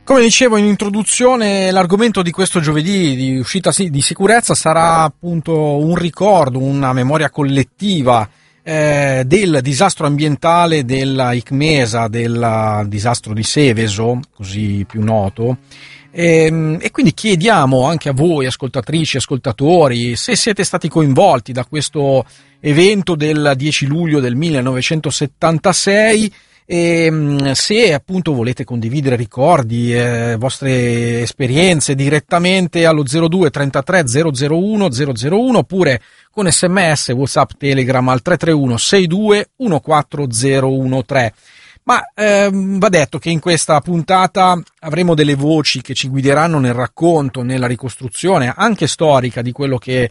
Come dicevo in introduzione, l'argomento di questo giovedì di uscita di sicurezza sarà appunto un ricordo, una memoria collettiva del disastro ambientale della ICMESA, del disastro di Seveso, così più noto. E quindi chiediamo anche a voi, ascoltatrici, ascoltatori, se siete stati coinvolti da questo evento del 10 luglio del 1976, e se appunto volete condividere ricordi, vostre esperienze direttamente allo 02 33 001 001 oppure con SMS, WhatsApp, Telegram al 331 62 14013. Ma va detto che in questa puntata avremo delle voci che ci guideranno nel racconto, nella ricostruzione anche storica di quello che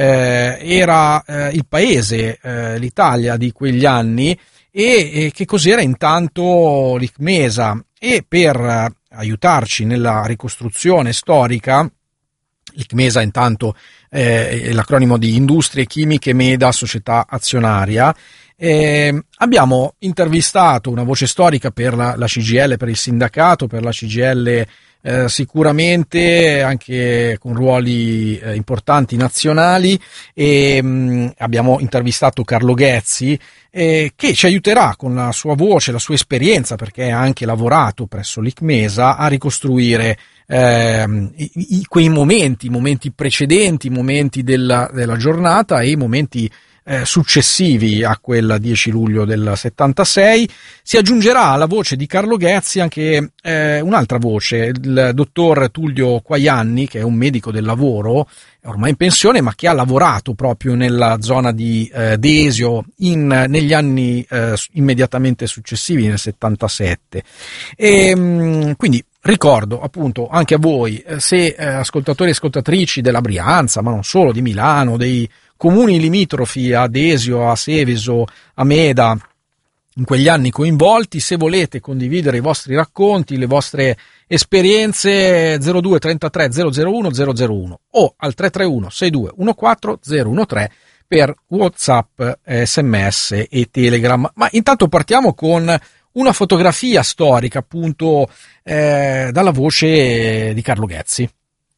era il paese, l'Italia di quegli anni, e che cos'era intanto l'ICMESA. E per aiutarci nella ricostruzione storica, l'ICMESA intanto è l'acronimo di Industrie Chimiche Meda Società Azionaria. Abbiamo intervistato una voce storica per la CGIL, per il sindacato, per la CGIL sicuramente anche con ruoli importanti nazionali, e abbiamo intervistato Carlo Ghezzi, che ci aiuterà con la sua voce, la sua esperienza, perché ha anche lavorato presso l'ICMESA, a ricostruire quei momenti precedenti, i momenti della giornata e i momenti successivi a quel 10 luglio del 76. Si aggiungerà alla voce di Carlo Ghezzi anche un'altra voce, il dottor Tullio Quaianni, che è un medico del lavoro, ormai in pensione, ma che ha lavorato proprio nella zona di Desio negli anni immediatamente successivi, nel 77. E quindi ricordo appunto anche a voi, se ascoltatori e ascoltatrici della Brianza, ma non solo, di Milano, dei comuni limitrofi a Desio, a Seveso, a Meda, in quegli anni coinvolti, se volete condividere i vostri racconti, le vostre esperienze, 02 33 001 001 o al 331 62 14013 per WhatsApp, SMS e Telegram. Ma intanto partiamo con una fotografia storica appunto dalla voce di Carlo Ghezzi.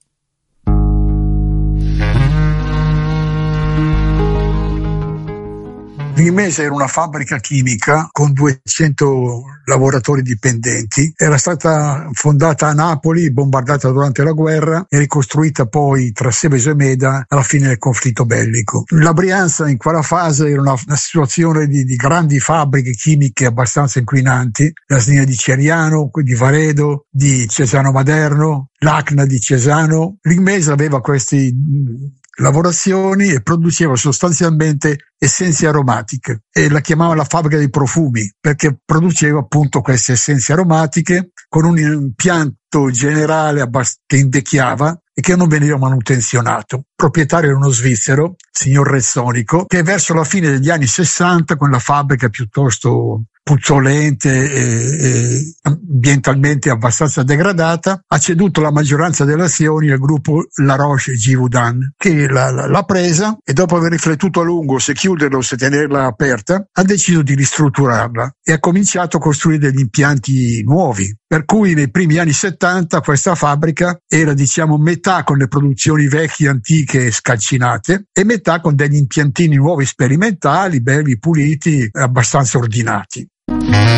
L'ICMESA era una fabbrica chimica con 200 lavoratori dipendenti, era stata fondata a Napoli, bombardata durante la guerra e ricostruita poi tra Seveso e Meda alla fine del conflitto bellico. La Brianza in quella fase era una situazione di grandi fabbriche chimiche abbastanza inquinanti, la SNIA di Ceriano, di Varedo, di Cesano Maderno, l'ACNA di Cesano. L'ICMESA aveva questi lavorazioni e produceva sostanzialmente essenze aromatiche e la chiamava la fabbrica dei profumi perché produceva appunto queste essenze aromatiche con un impianto generale che invecchiava e che non veniva manutenzionato. Il proprietario era uno svizzero, signor Rezzonico, che verso la fine degli anni 60, con la fabbrica piuttosto puzzolente e ambientalmente abbastanza degradata, ha ceduto la maggioranza delle azioni al gruppo La Roche-Givaudan, che l'ha presa e dopo aver riflettuto a lungo se chiuderla o se tenerla aperta, ha deciso di ristrutturarla e ha cominciato a costruire degli impianti nuovi. Per cui nei primi anni 70 questa fabbrica era metà con le produzioni vecchie, antiche e scalcinate e metà con degli impiantini nuovi sperimentali, belli, puliti, abbastanza ordinati.